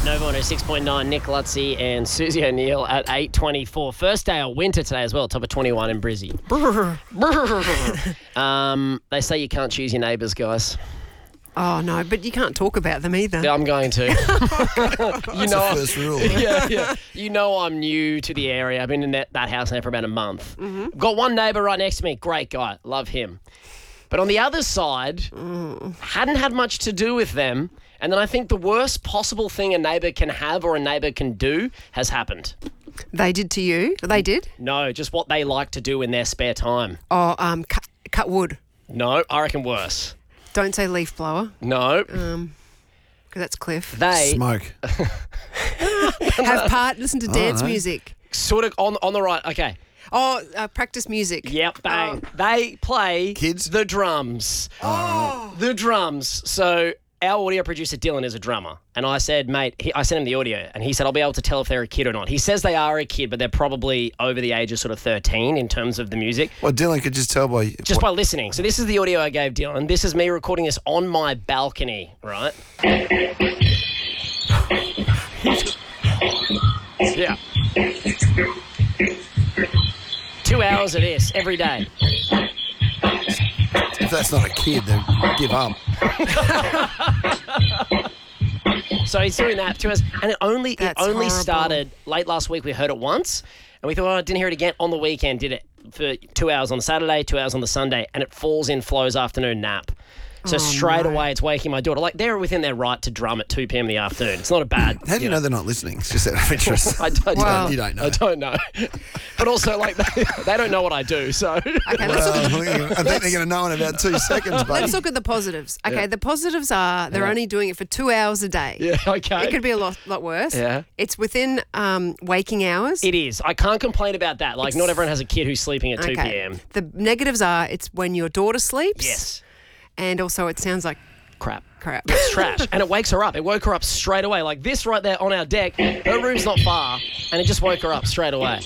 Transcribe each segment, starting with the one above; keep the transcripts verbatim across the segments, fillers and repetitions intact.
Nova one oh six point nine, Nick Lutzy and Susie O'Neill at eight twenty-four. First day of winter today as well, top of twenty-one in Brizzy. um, they say you can't choose your neighbours, guys. Oh, no, but you can't talk about them either. I'm going to. you That's know, the first rule. yeah, yeah. You know I'm new to the area. I've been in that, that house now for about a month. Mm-hmm. Got one neighbour right next to me. Great guy. Love him. But on the other side, mm. hadn't had much to do with them. And then I think the worst possible thing a neighbour can have or a neighbour can do has happened. They did to you? They did? No, just what they like to do in their spare time. Oh, um, cut, cut wood. No, I reckon worse. Don't say leaf blower. No. Um, because that's Cliff. They Smoke. Have part, listen to dance Oh, no. music. Sort of on on the right. Okay. Oh, uh, practice music. Yep, bang. Oh. They play Kids? the drums. Oh. The drums. So our audio producer Dylan is a drummer, and I said, mate, he, I sent him the audio, and he said I'll be able to tell if they're a kid or not. He says they are a kid, but they're probably over the age of sort of thirteen in terms of the music. Well, Dylan could just tell by... Just by listening. So this is the audio I gave Dylan. This is me recording this on my balcony, right? Yeah. Two hours of this every day. If that's not a kid, then give up. So he's doing that to us, and it only That's it only horrible. started late last week. We heard it once, and we thought, oh, I didn't hear it again on the weekend. Did it for two hours on the Saturday, two hours on the Sunday, and it falls in Flo's afternoon nap. So Oh, straight no. away, it's waking my daughter. Like, they're within their right to drum at two p.m. in the afternoon. It's not a bad... How do you know they're not listening? It's just out of interest. I don't, Well- You don't know. I don't know. But also, like, they, they don't know what I do, so... Okay, let's look at Well, I think they're going to know in about two seconds, buddy. Let's look at the positives. Okay, Yeah. the positives are they're Yeah. only doing it for two hours a day. Yeah, okay. It could be a lot, lot worse. Yeah. It's within um, waking hours. It is. I can't complain about that. Like, not everyone has a kid who's sleeping at two p.m. The negatives are it's when your daughter sleeps. Yes. And also it sounds like Crap. crap. It's trash. And it wakes her up. It woke her up straight away. Like this right there on our deck. Her room's not far. And it just woke her up straight away.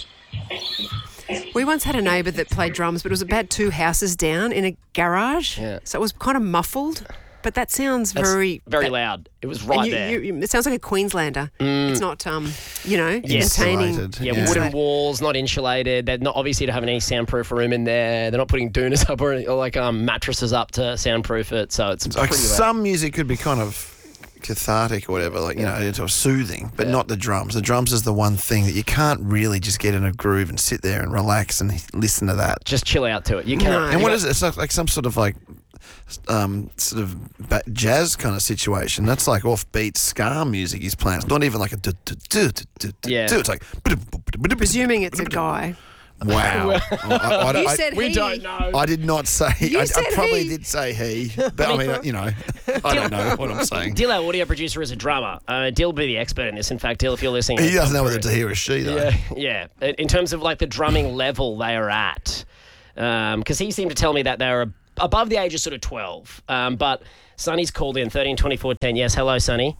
We once had a neighbour that played drums, but it was about two houses down in a garage. Yeah. So it was kind of muffled. But that sounds That's very... very that- loud. It was and right you- there. you- you- it sounds like a Queenslander. It's not, um, you know, Yes. entertaining. Insulated. yeah, Yeah. wooden walls, not insulated. They're not obviously to have any soundproof room in there. They're not putting doonas up or, or like um, mattresses up to soundproof it. So it's Like pretty loud. some music could be kind of cathartic or whatever, like, you know, it's sort of soothing, but not the drums. The drums is the one thing that you can't really just get in a groove and sit there and relax and listen to that. Just chill out to it. You can't. No. And what is it? It's like, like some sort of like um, sort of ba- jazz kind of situation. That's like offbeat ska music he's playing. It's not even like a do do do do do do. Yeah. It's like Presuming it's a guy. wow. I, I, I, You I- said We he. don't know. I did not say. You I, I said probably he. did say he, but I mean, you know, I don't know what I'm saying. Dill, our audio producer, is a drummer. Uh, Dill will be the expert in this. In fact, Dill, if you're listening... He doesn't know whether it's a he or a she, though. Yeah, yeah. In terms of like the drumming level they are at, because he seemed to tell me that they were above the age of sort of twelve. Um, but Sonny's called in thirteen twenty-four ten. Yes, hello, Sonny.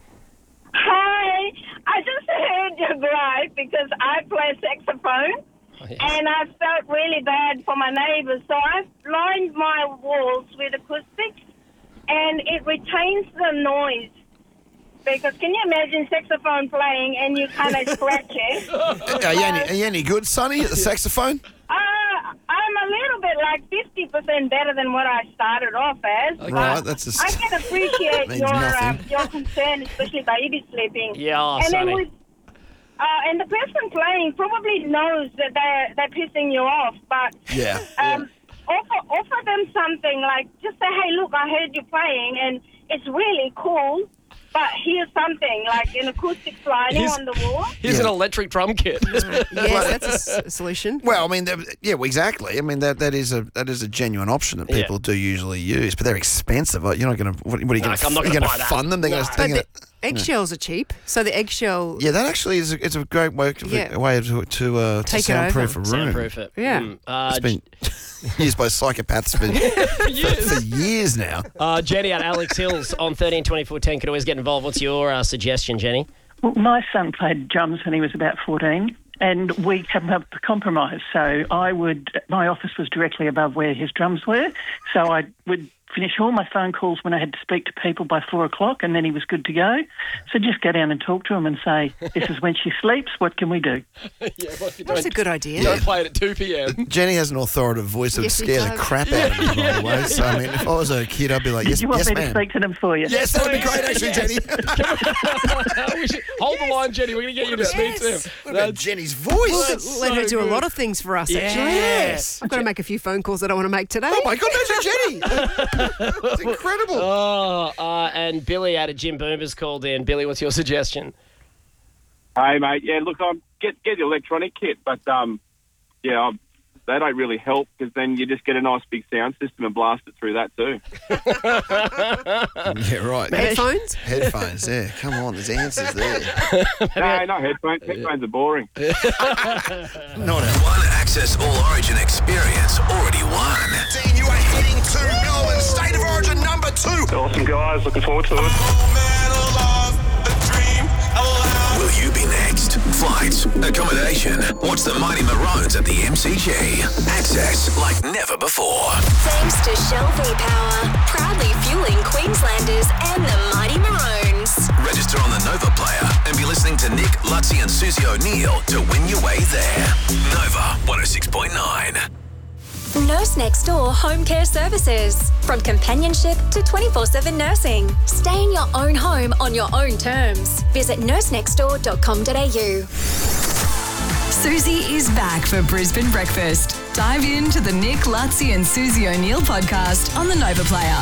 Hi, I just heard your gripe because I play saxophone Oh, yes. and I felt really bad for my neighbours. So I've lined my walls with acoustics and it retains the noise. Because can you imagine saxophone playing and you kind of scratch it? Are you, any, are you any good, Sonny, at the saxophone? Uh, I'm a little bit like fifty percent better than what I started off as. but Right, that's a... I can appreciate Means your uh, nothing. your concern, especially baby sleeping. Yeah, oh, and Sonny. then with, uh, and the person playing probably knows that they're they're pissing you off, but Yeah. um, offer offer them something like just say, hey, look, I heard you playing, and it's really cool. But here's something like an acoustic lining Here's- on the wall. Here's Yeah. an electric drum kit. Yes, that's a s- solution. Well, I mean, that- yeah, well, exactly. I mean, that that is a that is a genuine option that Yeah. people do usually use, but they're expensive. Like, you're not going to. What, what are you No, going to? I'm not You're gonna going buy to that. fund them. They're No. going to. But the eggshells are cheap, so the eggshell... Yeah, that actually is a, it's a great way, Yeah. a way to to, uh, to Take it soundproof over. a room. Soundproof it. Yeah. Mm. Uh, It's been used by psychopaths for, for years. for years now. Uh, Jenny at Alex Hills on thirteen twenty-four ten could always get involved. What's your uh, suggestion, Jenny? Well, my son played drums when he was about fourteen, and we came up with a compromise. So I would, my office was directly above where his drums were, so I would finish all my phone calls when I had to speak to people by four o'clock, and then he was good to go. So just go down and talk to him and say, this is when she sleeps, what can we do? Yeah, what if you That's don't, a good idea. don't play it at two p.m. Jenny has an authoritative voice that would Yes, he scare the does. crap out of me, by the way. So, I mean, if I was a kid, I'd be like, yes, Do you want yes, me to ma'am. speak to them for you? Yes, that would be great, actually, Jenny. We should- hold the line, Jenny. We're going to get you to speak to him. What about Jenny's voice? We'll let her do a lot of things for us, actually. Yes. I've got to make a few phone calls that I want to make today. Oh, my God, imagine Jenny. It's incredible. Oh, uh, and Billy out of Jim Boomer's called in. Billy, what's your suggestion? Hey, mate. Yeah, look, I'm get get the electronic kit, but um, yeah, I'm, they don't really help because then you just get a nice big sound system and blast it through that too. Yeah, right. Headphones? Headphones, yeah. Come on, there's answers there. No, no headphones. Headphones are boring. Not a One Access All Origin experience already won. Dean, you are heading to Melbourne State of Origin number two. Awesome, guys. Looking forward to it. Oh, man, love, the dream, alive. Will you be next? Flights, accommodation. Watch the Mighty Maroons at the M C G. Access like never before. Thanks to Shell V-Power, proudly fueling Queenslanders and the Mighty Maroons. Register on the Nova Player and be listening to Nick, Lutzi and Susie O'Neill to win your way there. Nova one oh six point nine. Nurse Next Door Home Care Services. From companionship to twenty-four seven nursing. Stay in your own home on your own terms. Visit nurse next door dot com dot a u. Susie is back for Brisbane Breakfast. Dive into the Nick, Lutzi and Susie O'Neill podcast on the Nova Player.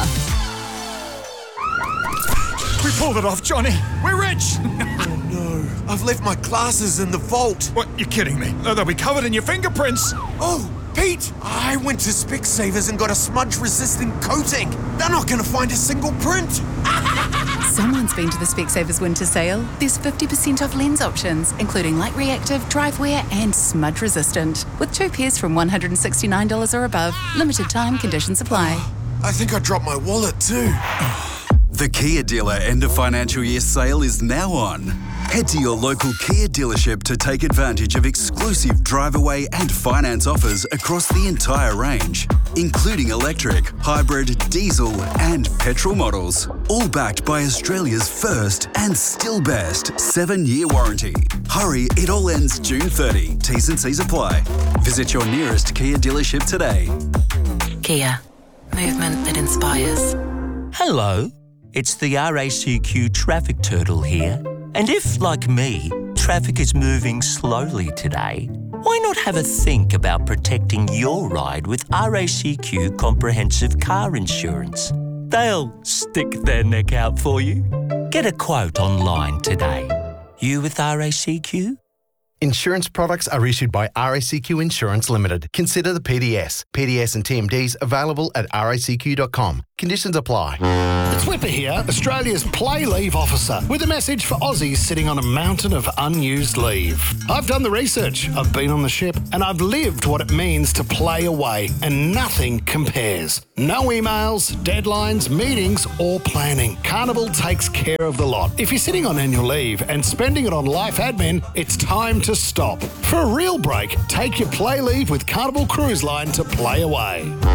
We pulled it off, Johnny. We're rich. Oh, no. I've left my glasses in the vault. What? You're kidding me. Oh, they'll be covered in your fingerprints. Oh, Pete, I went to Specsavers and got a smudge-resistant coating. They're not going to find a single print. Someone's been to the Specsavers winter sale. There's fifty percent off lens options, including light reactive, drive wear and smudge resistant. With two pairs from one hundred sixty-nine dollars or above. Limited time, conditions apply. I think I dropped my wallet too. The Kia Dealer End of Financial Year sale is now on. Head to your local Kia dealership to take advantage of exclusive drive away and finance offers across the entire range, including electric, hybrid, diesel and petrol models. All backed by Australia's first and still best seven-year warranty. Hurry, it all ends June thirtieth. T's and C's apply. Visit your nearest Kia dealership today. Kia. Movement that inspires. Hello. It's the R A C Q Traffic Turtle here. And if, like me, traffic is moving slowly today, why not have a think about protecting your ride with R A C Q Comprehensive Car Insurance? They'll stick their neck out for you. Get a quote online today. You with R A C Q? Insurance products are issued by R A C Q Insurance Limited. Consider the P D S. P D S and T M Ds available at R A C Q dot com. Conditions apply. It's Whipper here, Australia's play leave officer, with a message for Aussies sitting on a mountain of unused leave. I've done the research, I've been on the ship, and I've lived what it means to play away, and nothing compares. No emails, deadlines, meetings, or planning. Carnival takes care of the lot. If you're sitting on annual leave and spending it on life admin, it's time to stop. For a real break, take your play leave with Carnival Cruise Line to play away.